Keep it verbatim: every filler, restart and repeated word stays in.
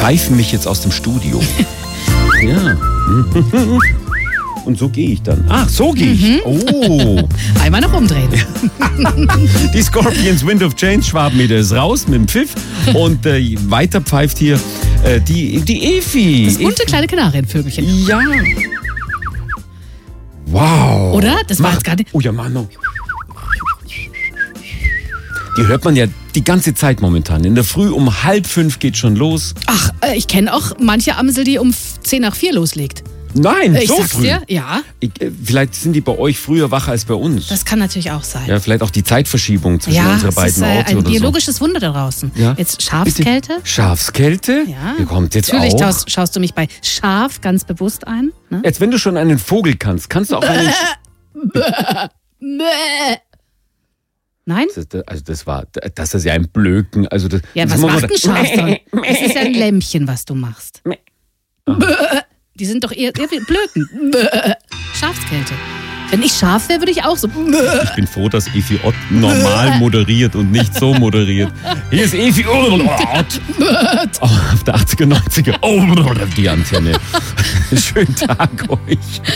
pfeifen mich jetzt aus dem Studio. Ja. Und so gehe ich dann. Ach, so gehe ich. Mhm. Oh. Einmal noch umdrehen. Die Scorpions Wind of Change Schwabenmeter ist raus mit dem Pfiff. Und äh, weiter pfeift hier äh, die, die Evi. Das bunte kleine Kanarienvögelchen. Ja. Wow. Oder? Das war jetzt gar nicht... Oh ja, Mann. Die hört man ja die ganze Zeit momentan. In der Früh um halb fünf geht schon los. Ach, äh, ich kenne auch manche Amsel, die um zehn nach vier loslegt. Nein, ich so sag's früh. Dir, ja. Ich, äh, vielleicht sind die bei euch früher wacher als bei uns. Das kann natürlich auch sein. Ja, vielleicht auch die Zeitverschiebung zwischen ja, unseren es beiden ist äh, Orten ein oder biologisches Wunder da draußen. Ja? Jetzt Schafskälte. Bitte? Schafskälte? Ja. Die kommt jetzt Natürlich auch. Natürlich schaust du mich bei Schaf ganz bewusst ein. Ne? Jetzt, wenn du schon einen Vogel kannst, kannst du auch einen... Nein? Das ist, also das war, das ist ja ein Blöken. Also das, ja, das was macht ein Schaf dann? Das ist ja ein Lämmchen, was du machst. Die sind doch eher, eher wie Blöken. Schafskälte. Wenn ich Schaf wäre, würde ich auch so. Ich bin froh, dass Evi Ott normal moderiert und nicht so moderiert. Hier ist Evi Ott. Oh, auf der achtziger, neunziger. Oh, die Antenne. Schönen Tag euch.